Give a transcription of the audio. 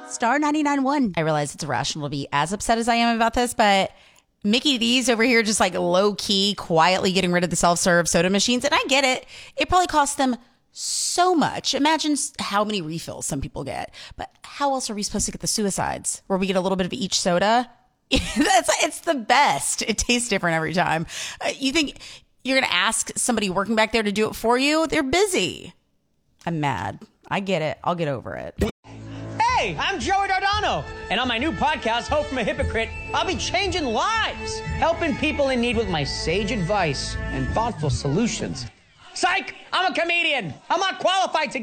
Star 99.1. I realize it's irrational to be as upset as I am about this, but Mickey D's over here just like low key, quietly getting rid of the self-serve soda machines. And I get it. It probably costs them so much. Imagine how many refills some people get. But how else are we supposed to get the suicides where we get a little bit of each soda? It's the best. It tastes different every time. You think you're going to ask somebody working back there to do it for you? They're busy. I'm mad. I get it. I'll get over it. Hey, I'm Joey Dardano, and on my new podcast, Hope from a Hypocrite, I'll be changing lives, helping people in need with my sage advice and thoughtful solutions. Psych! I'm a comedian. I'm not qualified to